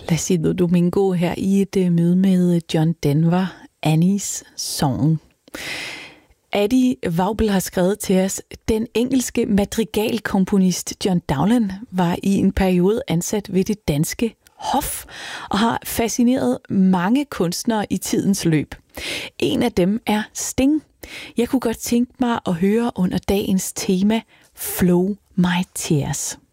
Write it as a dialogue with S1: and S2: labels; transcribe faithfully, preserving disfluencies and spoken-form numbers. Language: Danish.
S1: Placido Domingo her i et uh, møde med John Denver, Annie's Song. Adi Waubel har skrevet til os, den engelske madrigalkomponist John Dowland var i en periode ansat ved det danske hof og har fascineret mange kunstnere i tidens løb. En af dem er Sting. Jeg kunne godt tænke mig at høre under dagens tema Flow My Tears.